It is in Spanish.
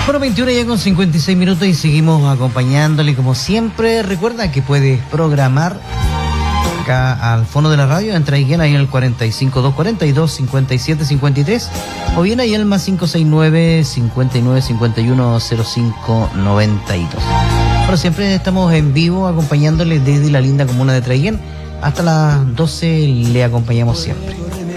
Bueno, 21 ya con 56 minutos y seguimos acompañándole como siempre. Recuerda que puedes programar acá al fondo de la radio, entra ahí en el 45242-5753 o bien ahí el más 569-5951-0592. Bueno, siempre estamos en vivo acompañándole desde la linda comuna de Traiguén. Hasta las 12 le acompañamos siempre.